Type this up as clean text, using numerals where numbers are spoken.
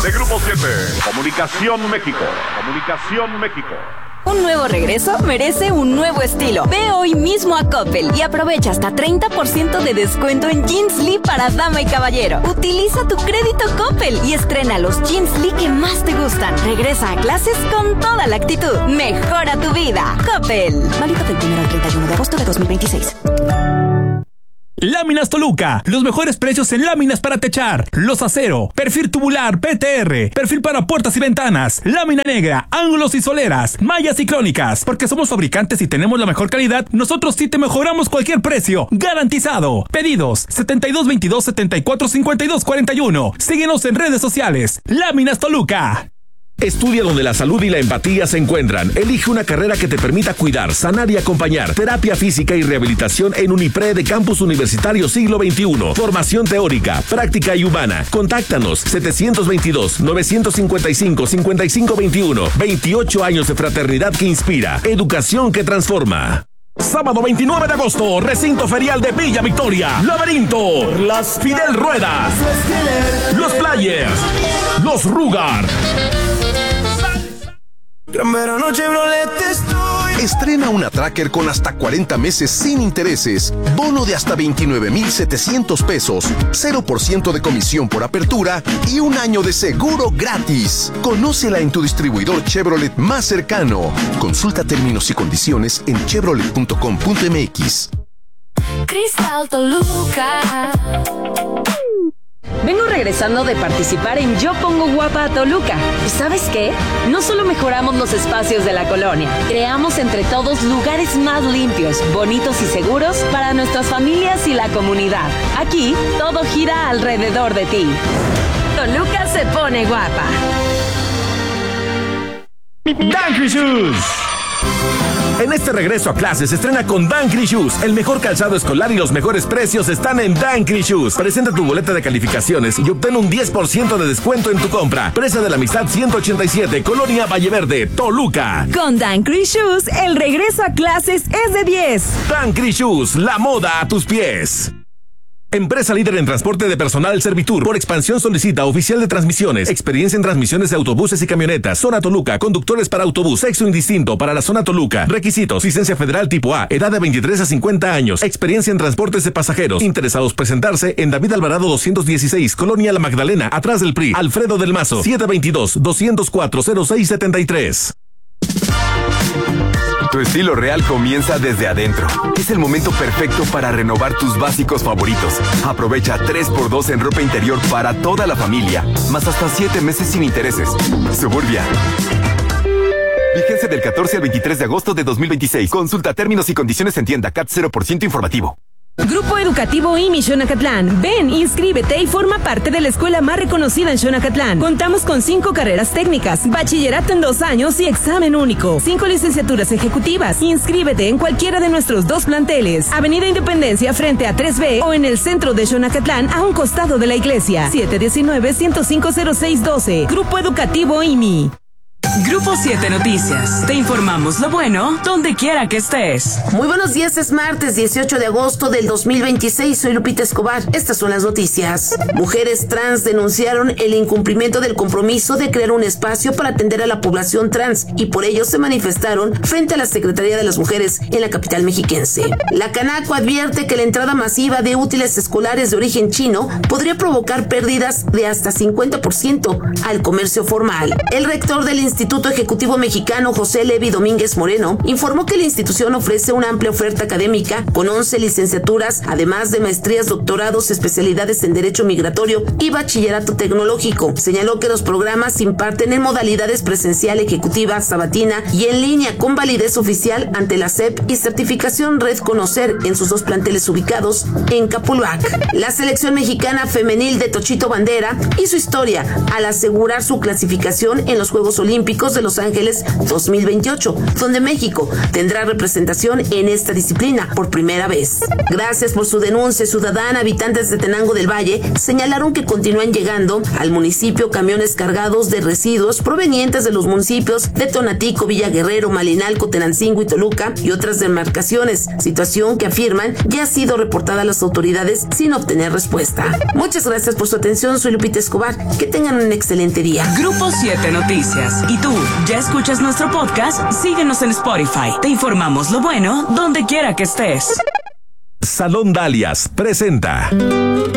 de Grupo 7. Comunicación México. Un nuevo regreso merece un nuevo estilo. Ve hoy mismo a Coppel y aprovecha hasta 30% de descuento en Jeans Lee para dama y caballero. Utiliza tu crédito Coppel y estrena los Jeans Lee que más te gustan. Regresa a clases con toda la actitud. Mejora tu vida. Coppel. Válido del 1 al 31 de agosto de 2026. Láminas Toluca, los mejores precios en láminas para techar, los acero, perfil tubular, PTR, perfil para puertas y ventanas, lámina negra, ángulos y soleras, mallas y crónicas. Porque somos fabricantes y tenemos la mejor calidad, nosotros sí te mejoramos cualquier precio, garantizado. Pedidos 7222-745241. Síguenos en redes sociales. Láminas Toluca. Estudia donde la salud y la empatía se encuentran. Elige una carrera que te permita cuidar, sanar y acompañar. Terapia física y rehabilitación en Unipre de Campus Universitario Siglo XXI. Formación teórica, práctica y humana. Contáctanos 722-955-5521. 28 años de fraternidad que inspira. Educación que transforma. Sábado 29 de agosto, recinto ferial de Villa Victoria. Laberinto, las Fidel Ruedas, los Players, los Rugar. Estrena una Tracker con hasta 40 meses sin intereses, bono de hasta 29,700 pesos, 0% de comisión por apertura y un año de seguro gratis. Conócela en tu distribuidor Chevrolet más cercano. Consulta términos y condiciones en chevrolet.com.mx. Cristal Toluca. Vengo regresando de participar en Yo Pongo Guapa a Toluca. ¿Y sabes qué? No solo mejoramos los espacios de la colonia, creamos entre todos lugares más limpios, bonitos y seguros para nuestras familias y la comunidad. Aquí, todo gira alrededor de ti. Toluca se pone guapa. Dankri Shoes. En este regreso a clases se estrena con Dankri Shoes. El mejor calzado escolar y los mejores precios están en Dankri Shoes. Presenta tu boleta de calificaciones y obtén un 10% de descuento en tu compra. Presa de la Amistad 187, Colonia Valleverde, Toluca. Con Dankri Shoes, el regreso a clases es de 10. Dankri Shoes, la moda a tus pies. Empresa líder en transporte de personal Servitur. Por expansión solicita oficial de transmisiones. Experiencia en transmisiones de autobuses y camionetas. Zona Toluca. Conductores para autobús. Sexo indistinto para la zona Toluca. Requisitos. Licencia federal tipo A. Edad de 23 a 50 años. Experiencia en transportes de pasajeros. Interesados presentarse en David Alvarado 216. Colonia La Magdalena. Atrás del PRI. Alfredo del Mazo. 722-204-0673. Tu estilo real comienza desde adentro. Es el momento perfecto para renovar tus básicos favoritos. Aprovecha 3x2 en ropa interior para toda la familia, más hasta 7 meses sin intereses. Suburbia. Vigencia del 14 al 23 de agosto de 2026. Consulta términos y condiciones en tienda. CAT 0% informativo. Grupo Educativo IMI Xonacatlán. Ven, inscríbete y forma parte de la escuela más reconocida en Xonacatlán. Contamos con 5 carreras técnicas, bachillerato en 2 años y examen único. 5 licenciaturas ejecutivas. Inscríbete en cualquiera de nuestros 2 planteles. Avenida Independencia frente a 3B o en el centro de Xonacatlán a un costado de la iglesia. 719-105-0612. Grupo Educativo IMI. Grupo 7 Noticias. Te informamos lo bueno donde quiera que estés. Muy buenos días, es martes 18 de agosto del 2026. Soy Lupita Escobar. Estas son las noticias. Mujeres trans denunciaron el incumplimiento del compromiso de crear un espacio para atender a la población trans y por ello se manifestaron frente a la Secretaría de las Mujeres en la capital mexiquense. La Canaco advierte que la entrada masiva de útiles escolares de origen chino podría provocar pérdidas de hasta 50% al comercio formal. El rector del Instituto Ejecutivo Mexicano, José Levi Domínguez Moreno, informó que la institución ofrece una amplia oferta académica con 11 licenciaturas, además de maestrías, doctorados, especialidades en Derecho Migratorio y Bachillerato Tecnológico. Señaló que los programas se imparten en modalidades presencial, ejecutiva, sabatina y en línea con validez oficial ante la SEP y certificación Red Conocer en sus 2 planteles ubicados en Capulhuac. La selección mexicana femenil de Tochito Bandera hizo historia al asegurar su clasificación en los Juegos Olímpicos Olímpicos de Los Ángeles 2028, donde México tendrá representación en esta disciplina por primera vez. Gracias por su denuncia ciudadana. Habitantes de Tenango del Valle señalaron que continúan llegando al municipio camiones cargados de residuos provenientes de los municipios de Tonatico, Villa Guerrero, Malinalco, Tenancingo y Toluca y otras demarcaciones, situación que afirman ya ha sido reportada a las autoridades sin obtener respuesta. Muchas gracias por su atención. Soy Lupita Escobar. Que tengan un excelente día. Grupo 7 Noticias. ¿Y tú ya escuchas nuestro podcast? Síguenos en Spotify. Te informamos lo bueno donde quiera que estés. Salón Dalias presenta